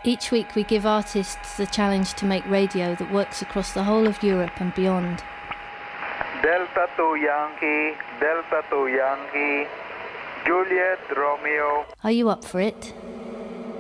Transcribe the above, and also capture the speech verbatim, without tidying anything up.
Each week we give artists the challenge to make radio that works across the whole of Europe and beyond. Delta two Yankee, Delta two Yankee, Juliet Romeo. Are you up for it?